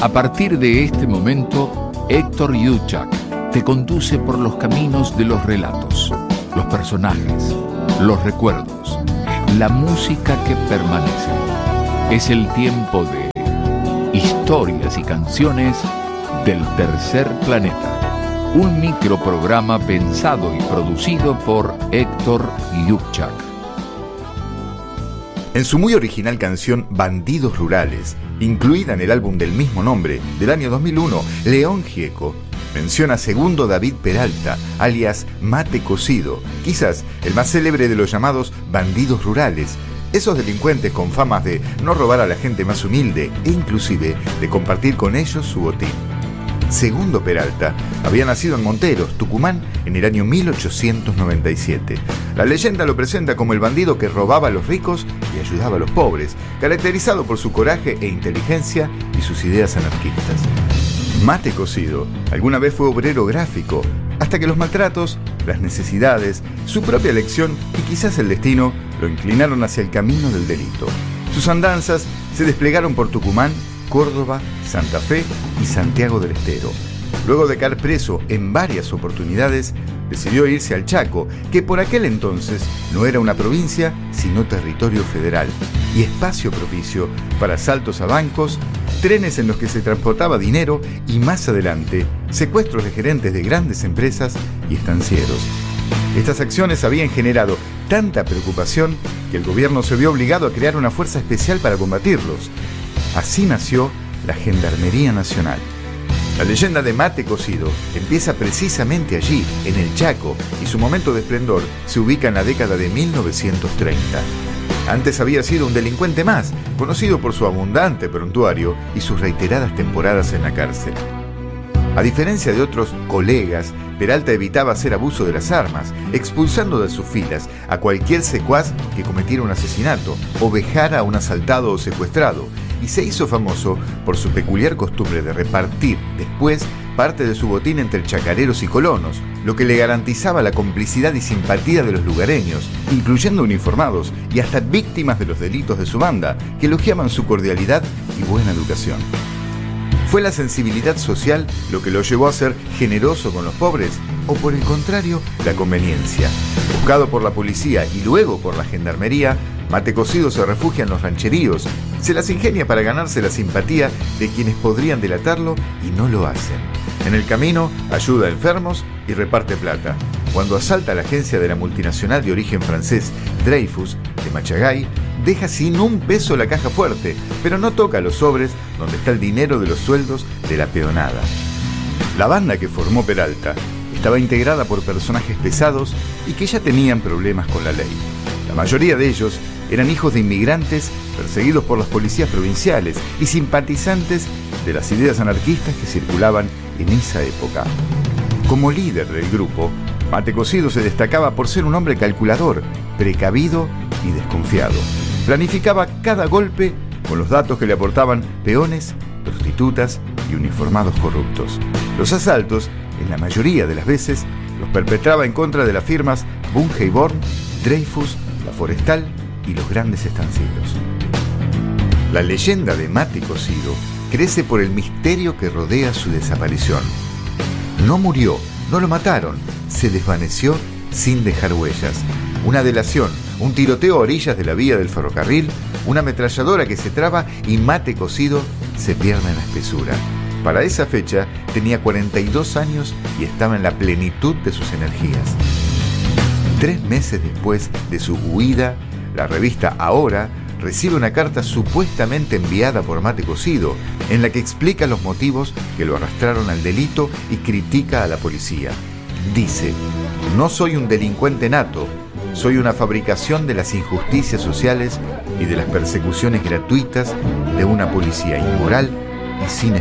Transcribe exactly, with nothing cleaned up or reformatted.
A partir de este momento, Héctor Yuchak te conduce por los caminos de los relatos, los personajes, los recuerdos, la música que permanece. Es el tiempo de Historias y Canciones del Tercer Planeta, un microprograma pensado y producido por Héctor Yuchak. En su muy original canción Bandidos Rurales, incluida en el álbum del mismo nombre del año dos mil uno, León Gieco menciona a Segundo David Peralta, alias Mate Cocido, quizás el más célebre de los llamados bandidos rurales, esos delincuentes con famas de no robar a la gente más humilde e inclusive de compartir con ellos su botín. Segundo Peralta había nacido en Monteros, Tucumán, en el año mil ochocientos noventa y siete. La leyenda lo presenta como el bandido que robaba a los ricos y ayudaba a los pobres, caracterizado por su coraje e inteligencia y sus ideas anarquistas. Mate Cocido alguna vez fue obrero gráfico, hasta que los maltratos, las necesidades, su propia elección y quizás el destino lo inclinaron hacia el camino del delito. Sus andanzas se desplegaron por Tucumán, Córdoba, Santa Fe y Santiago del Estero. Luego de caer preso en varias oportunidades, decidió irse al Chaco, que por aquel entonces no era una provincia, sino territorio federal, y espacio propicio para asaltos a bancos, trenes en los que se transportaba dinero y, más adelante, secuestros de gerentes de grandes empresas y estancieros. Estas acciones habían generado tanta preocupación que el gobierno se vio obligado a crear una fuerza especial para combatirlos. Así nació la Gendarmería Nacional. La leyenda de Mate Cocido empieza precisamente allí, en el Chaco, y su momento de esplendor se ubica en la década de mil novecientos treinta. Antes había sido un delincuente más, conocido por su abundante prontuario y sus reiteradas temporadas en la cárcel. A diferencia de otros colegas, Peralta evitaba hacer abuso de las armas, expulsando de sus filas a cualquier secuaz que cometiera un asesinato o vejara a un asaltado o secuestrado, y se hizo famoso por su peculiar costumbre de repartir después parte de su botín entre chacareros y colonos, lo que le garantizaba la complicidad y simpatía de los lugareños, incluyendo uniformados y hasta víctimas de los delitos de su banda, que elogiaban su cordialidad y buena educación. ¿Fue la sensibilidad social lo que lo llevó a ser generoso con los pobres? ¿O por el contrario, la conveniencia? Buscado por la policía y luego por la gendarmería, Mate Cocido se refugia en los rancheríos, se las ingenia para ganarse la simpatía de quienes podrían delatarlo y no lo hacen. En el camino, ayuda a enfermos y reparte plata. Cuando asalta la agencia de la multinacional de origen francés Dreyfus, de Machagay, deja sin un peso la caja fuerte, pero no toca los sobres donde está el dinero de los sueldos de la peonada. La banda que formó Peralta estaba integrada por personajes pesados y que ya tenían problemas con la ley. La mayoría de ellos eran hijos de inmigrantes perseguidos por las policías provinciales y simpatizantes de las ideas anarquistas que circulaban en esa época. Como líder del grupo, Mate Cocido se destacaba por ser un hombre calculador, precavido y desconfiado. Planificaba cada golpe con los datos que le aportaban peones, prostitutas y uniformados corruptos. Los asaltos, en la mayoría de las veces, los perpetraba en contra de las firmas Bunge y Born, Dreyfus, La Forestal y los grandes estancieros. La leyenda de Mate Cocido crece por el misterio que rodea su desaparición. No murió, no lo mataron, se desvaneció sin dejar huellas. Una delación, un tiroteo a orillas de la vía del ferrocarril, una ametralladora que se traba y Mate Cocido se pierde en la espesura. Para esa fecha tenía cuarenta y dos años y estaba en la plenitud de sus energías. Tres meses después de su huida, la revista Ahora recibe una carta supuestamente enviada por Mate Cocido, en la que explica los motivos que lo arrastraron al delito y critica a la policía. Dice: "No soy un delincuente nato, soy una fabricación de las injusticias sociales y de las persecuciones gratuitas de una policía inmoral y sin